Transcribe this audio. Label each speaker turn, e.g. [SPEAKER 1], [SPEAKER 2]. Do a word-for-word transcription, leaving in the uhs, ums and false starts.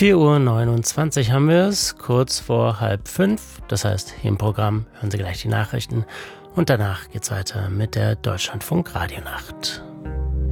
[SPEAKER 1] vier Uhr neunundzwanzig haben wir es, kurz vor halb fünf. Das heißt, hier im Programm hören Sie gleich die Nachrichten und danach geht's weiter mit der Deutschlandfunk Radionacht.